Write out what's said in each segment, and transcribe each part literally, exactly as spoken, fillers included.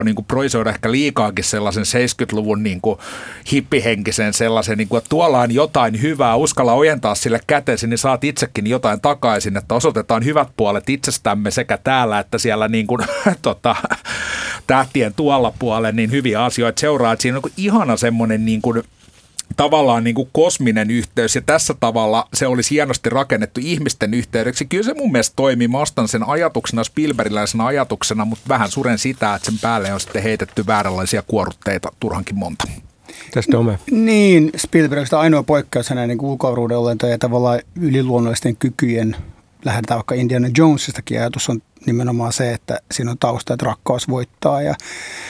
niin kuin projisoida ehkä liikaakin sellaisen seitsemänkymmentäluvun niin kuin hippihenkisen sellaisen, niin kuin, että tuolla on jotain hyvää, uskalla ojentaa sille kätesi, niin saat itsekin jotain takaisin, että osoitetaan hyvät puolet itsestämme sekä täällä että siellä niin kuin, tota, tähtien tuolla puolella niin hyviä asioita seuraa, että siinä on ihana semmoinen niin kuin tavallaan niin kuin kosminen yhteys, ja tässä tavalla se olisi hienosti rakennettu ihmisten yhteydeksi. Kyllä se mun mielestä toimii. Mä ostan sen ajatuksena, Spielbergiläisenä ajatuksena, mutta vähän suren sitä, että sen päälle on sitten heitetty vääränlaisia kuorutteita turhankin monta. Tästä Ome. Niin, Spielbergistä ainoa poikkeus näiden niin ulkoavaruuden olentojen ja tavallaan yliluonnollisten kykyjen, lähdetään vaikka Indiana Jonesistakin, ajatus on nimenomaan se, että siinä on tausta, että rakkaus voittaa ja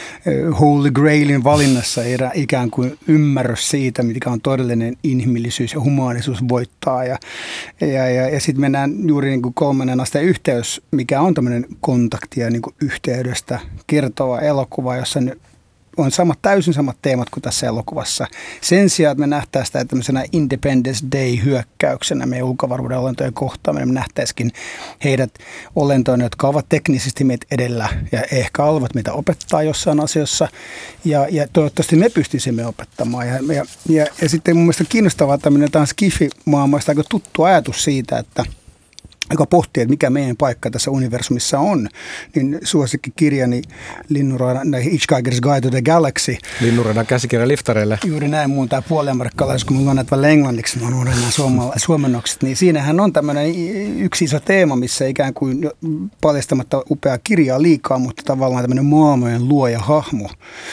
Holy Grailin valinnassa ei ikään kuin ymmärrys siitä, mikä on todellinen inhimillisyys ja humaanisuus voittaa. Ja, ja, ja, ja sitten mennään juuri niin kuin kolmannen asteen yhteys, mikä on tämmöinen kontakti ja niin kuin yhteydestä kertova elokuva, jossa on samat, täysin samat teemat kuin tässä elokuvassa. Sen sijaan, että me nähtäisiin sitä tämmöisenä Independence Day-hyökkäyksenä meidän ulkoavaruuden olentojen kohtaaminen, me nähtäisikin heidät olentoina, jotka ovat teknisesti meitä edellä ja ehkä alvat meitä opettaa jossain asiassa. Ja, ja toivottavasti me pystyisimme opettamaan. Ja, ja, ja, ja sitten mun mielestä kiinnostavaa tämmöinen, tämä on Skifi-maailmasta aika tuttu ajatus siitä, että joka pohtii, että mikä meidän paikka tässä universumissa on, niin suosikkikirjani Linnunradan Hitchhiker's Guide to the Galaxy. Linnunradan käsikirja liftareille. Juuri näin, muun tämä puoliamerikkalaisuus, kun mulla on näitä englanniksi, mä unohdan nämä suomennokset, niin siinähän on tämmöinen yksi iso teema, missä ikään kuin paljastamatta upeaa kirjaa liikaa, mutta tavallaan tämmöinen maailmojen luoja hahmo.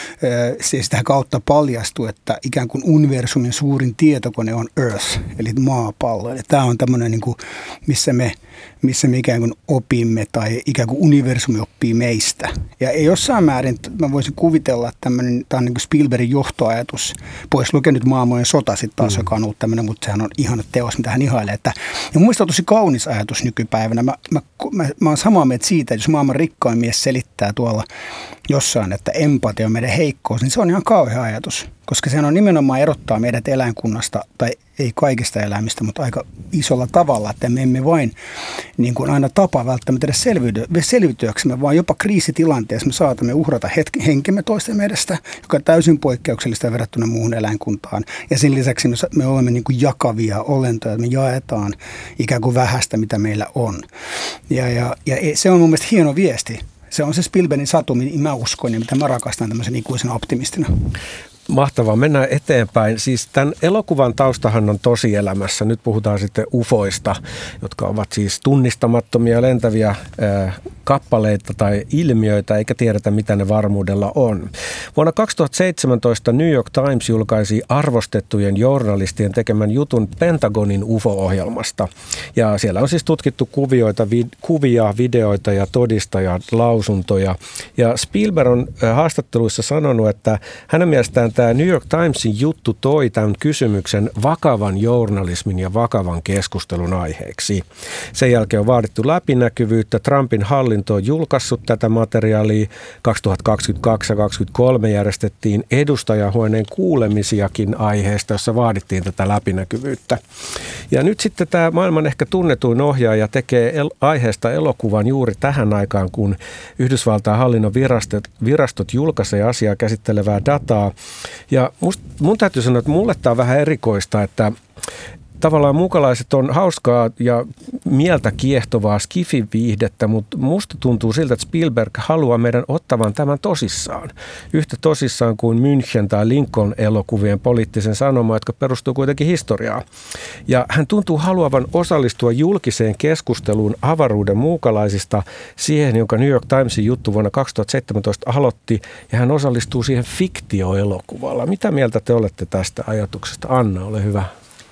Se sitä kautta paljastuu, että ikään kuin universumin suurin tietokone on Earth, eli maapallo. Eli tämä on tämmöinen, niin kuin, missä me missä me ikään kuin opimme tai ikään kuin universumi oppii meistä. Ja jossain määrin mä voisin kuvitella, että tämmöinen, tämä on niin kuin Spielbergin johtoajatus, pois lukee nyt Maailmojen sota sitten taas, mm. joka on ollut tämmöinen, mutta sehän on ihana teos, mitä hän ihailee. Että, ja mun mielestä on tosi kaunis ajatus nykypäivänä. Mä, mä, mä, mä oon samaa mieltä siitä, että jos maailman rikkain mies selittää tuolla jossain, että empatia on meidän heikkous, niin se on ihan kauhea ajatus. Koska sehän on nimenomaan erottaa meidät eläinkunnasta, tai ei kaikista eläimistä, mutta aika isolla tavalla, että me emme vain niin kuin aina tapa välttämättä edes selviytyäksemme, vaan jopa kriisitilanteessa me saatamme uhrata hetki, henkemme toisten edestä, joka on täysin poikkeuksellista verrattuna muuhun eläinkuntaan. Ja sen lisäksi me, me olemme niin kuin jakavia olentoja, me jaetaan ikään kuin vähäistä, mitä meillä on. Ja, ja, ja se on mun mielestä hieno viesti. Se on se Spielbergin satu, mitä mä uskon ja mitä mä rakastan tämmöisen ikuisena optimistina. Mahtavaa. Mennään eteenpäin. Siis tämän elokuvan taustahan on tosielämässä. Nyt puhutaan sitten ufoista, jotka ovat siis tunnistamattomia lentäviä äh, kappaleita tai ilmiöitä, eikä tiedetä mitä ne varmuudella on. Vuonna kaksituhattaseitsemäntoista New York Times julkaisi arvostettujen journalistien tekemän jutun Pentagonin U F O-ohjelmasta. Ja siellä on siis tutkittu kuvioita, vi, kuvia, videoita ja todistajalausuntoja. Ja Spielberg on äh, haastatteluissa sanonut, että hänen mielestään tämä New York Timesin juttu toi tämän kysymyksen vakavan journalismin ja vakavan keskustelun aiheeksi. Sen jälkeen on vaadittu läpinäkyvyyttä. Trumpin hallinto on julkaissut tätä materiaalia. kaksituhattakaksikymmentäkaksi ja kaksituhattakaksikymmentäkolme järjestettiin edustajahuoneen kuulemisiakin aiheesta, jossa vaadittiin tätä läpinäkyvyyttä. Ja nyt sitten tämä maailman ehkä tunnetuin ohjaaja tekee el- aiheesta elokuvan juuri tähän aikaan, kun Yhdysvaltain hallinnon virastot, virastot julkaisee asiaa käsittelevää dataa. Ja must, mun täytyy sanoa, että mulle tämä on vähän erikoista, että tavallaan mukalaiset on hauskaa ja mieltä kiehtovaa skifi-viihdettä, mutta musta tuntuu siltä, että Spielberg haluaa meidän ottavan tämän tosissaan. Yhtä tosissaan kuin München tai Lincoln-elokuvien poliittisen sanoma, jotka perustuu kuitenkin historiaan. Ja hän tuntuu haluavan osallistua julkiseen keskusteluun avaruuden muukalaisista siihen, jonka New York Timesin juttu vuonna kaksituhattaseitsemäntoista aloitti, ja hän osallistuu siihen fiktioelokuvalla. Mitä mieltä te olette tästä ajatuksesta? Anna, ole hyvä.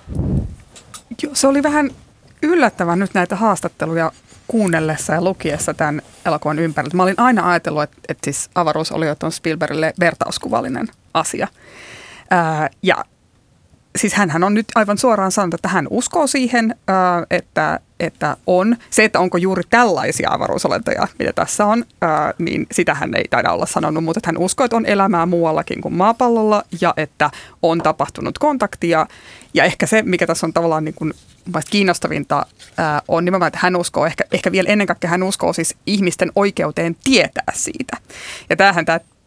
Joo, se oli vähän yllättävän nyt näitä haastatteluja kuunnellessa ja lukiessa tämän elokuvan ympärillä. Mä olin aina ajatellut, että, että siis avaruusoliot on Spielbergille vertauskuvallinen asia. Ää, ja siis hänhän on nyt aivan suoraan sanonut, että hän uskoo siihen, ää, että, että on. Se, että onko juuri tällaisia avaruusolentoja, mitä tässä on, ää, niin sitä hän ei taida olla sanonut, mutta hän uskoo, että on elämää muuallakin kuin maapallolla ja että on tapahtunut kontaktia. Ja ehkä se, mikä tässä on tavallaan niin kuin kiinnostavinta ää, on nimenomaan, että hän uskoo, ehkä, ehkä vielä ennen kaikkea hän uskoo siis ihmisten oikeuteen tietää siitä. Ja tämähän tämä